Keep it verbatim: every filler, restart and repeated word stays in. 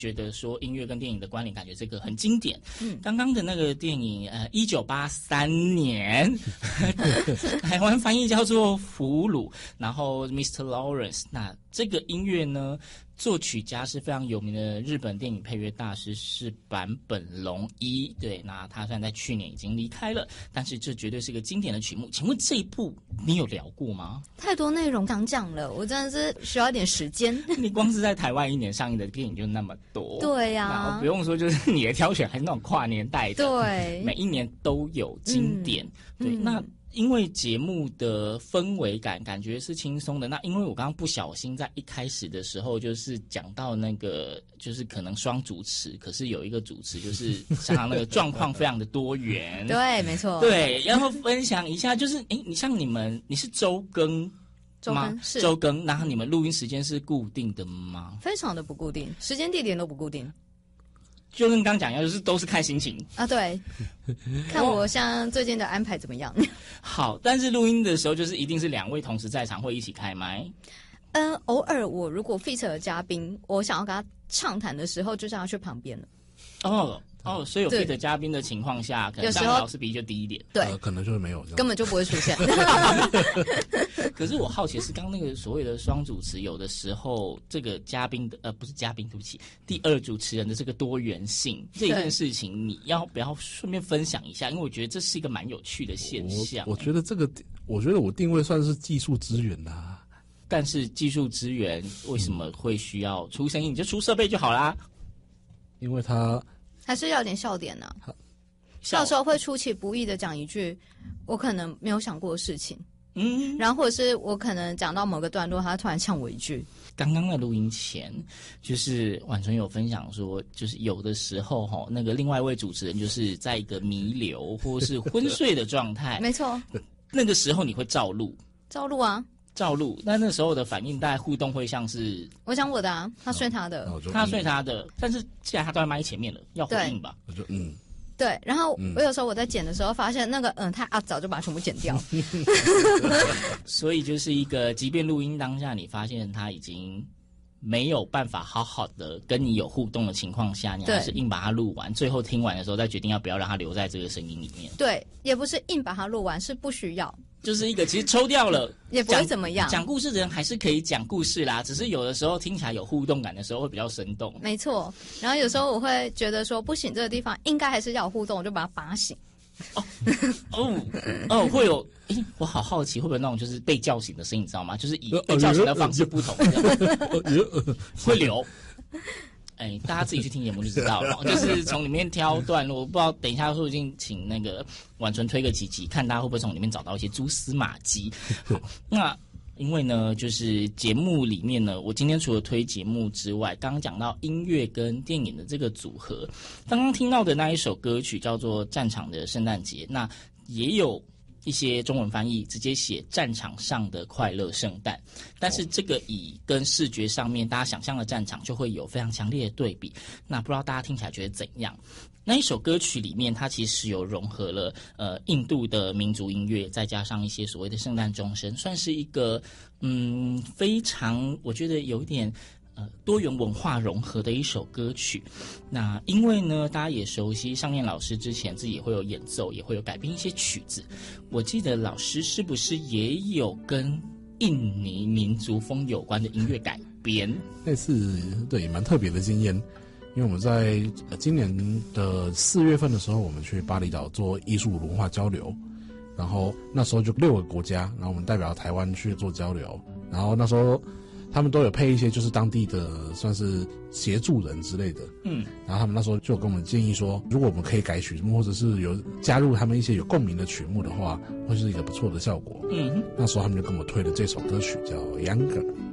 觉得说音乐跟电影的关联，感觉这个很经典。嗯，刚刚的那个电影，呃，一九八三年，台湾翻译叫做《俘虏》，然后 mister Lawrence， 那这个音乐呢，作曲家是非常有名的日本电影配乐大师，是坂本龙一。对，那他虽然在去年已经离开了，但是这绝对是个经典的曲目。请问这一部你有聊过吗？ 太多内容想讲了，我真的是需要一点时间。 你光是在台湾一年上映的电影就那么多， 对呀、 啊，不用说，就是你的挑选还是那种跨年代的， 对， 每一年都有经典。嗯、对，嗯、那因为节目的氛围感感觉是轻松的，那因为我刚刚不小心在一开始的时候就是讲到那个，就是可能双主持，可是有一个主持就是像那个状况非常的多元， 对，没错， 对，然后分享一下，就是哎，你像你们，你是周更。 周更是周更，然后你们录音时间是固定的吗？ 非常的不固定，时间地点都不固定， 就跟刚讲一样，就是都是看心情啊。对，看我像最近的安排怎么样。 好，但是录音的时候就是一定是两位同时在场，会一起开麦。 嗯，偶尔我如果 feature 的嘉宾，我想要跟他畅谈的时候，就让他去旁边了。 哦。哦，所以有 feat 嘉宾的情况下，可能当老师比例就低一点， 对、 呃，可能就是没有， 根本就不会出现。 可是我好奇是，刚刚那个所谓的双主持，有的时候这个嘉宾的呃不是嘉宾，对不起，第二主持人的这个多元性这件事情，你要不要顺便分享一下？因为我觉得这是一个蛮有趣的现象。 我, 我觉得这个，我觉得我定位算是技术资源啦、啊， 但是技术资源为什么会需要出声音？你就出设备就好啦。 因为他。 还是要有点笑点呢、啊，到时候会出其不意的讲一句我可能没有想过的事情，嗯，然后或者是我可能讲到某个段落，他突然呛我一句。 刚刚的录音前，就是婉纯有分享说，就是有的时候哈，那个另外一位主持人就是在一个弥留或是昏睡的状态， 没错， 那个时候你会照录， 照录啊。 照录，但那时候的反应，大概互动会像是我讲我的啊，他睡他的， 哦、 他睡他的，但是既然他都在麦前面了，要回应吧？ 我就嗯， 对。然后我有时候我在剪的时候，发现那个嗯太阿早就把它全部剪掉， 所以就是一个，即便录音当下你发现他已经没有办法好好的跟你有互动的情况下，你还是硬把它录完，最后听完的时候再决定要不要让它留在这个声音里面。 对，也不是硬把它录完，是不需要。 就是一个其实抽掉了也不会怎么样， 讲故事的人还是可以讲故事啦，只是有的时候听起来有互动感的时候会比较生动。 没错，然后有时候我会觉得说不行，这个地方应该还是要有互动，我就把它拔醒。 哦哦哦，会有诶，我好好奇会不会那种就是被叫醒的声音，你知道吗？就是以被叫醒的方式不同，会留。哎，大家自己去听节目就知道了，就是从里面挑段落。我不知道等一下会不会请那个婉纯推个几集，看大家会不会从里面找到一些蛛丝马迹。好，那因为呢，就是节目里面呢，我今天除了推节目之外，刚刚讲到音乐跟电影的这个组合，刚刚听到的那一首歌曲叫做《战场的圣诞节》，那也有一些中文翻译直接写战场上的快乐圣诞，但是这个以跟视觉上面大家想象的战场就会有非常强烈的对比。那不知道大家听起来觉得怎样？那一首歌曲里面它其实有融合了呃印度的民族音乐，再加上一些所谓的圣诞钟声，算是一个嗯非常我觉得有一点呃多元文化融合的一首歌曲。那因为呢大家也熟悉尚念老师之前自己也会有演奏，也会有改编一些曲子，我记得老师是不是也有跟印尼民族风有关的音乐改编？ 那次对蛮特别的经验，因为我们在今年的四月份的时候，我们去巴厘岛做艺术文化交流，然后那时候就六个国家，然后我们代表台湾去做交流，然后那时候他们都有配一些就是当地的算是协助人之类的，嗯，然后他们那时候就跟我们建议说，如果我们可以改曲目，或者是有加入他们一些有共鸣的曲目的话，会是一个不错的效果。嗯，那时候他们就跟我推了这首歌曲叫《Younger》。